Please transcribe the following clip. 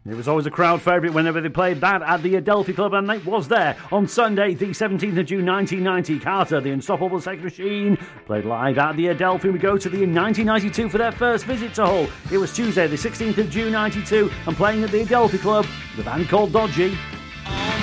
It was always a crowd favourite whenever they played that at the Adelphi Club, and it was there on Sunday, the 17th of June 1990. Carter, the Unstoppable Sex Machine, played live at the Adelphi. We go to the 1992 for their first visit to Hull. It was Tuesday, the 16th of June 92, and playing at the Adelphi Club, the band called Dodgy.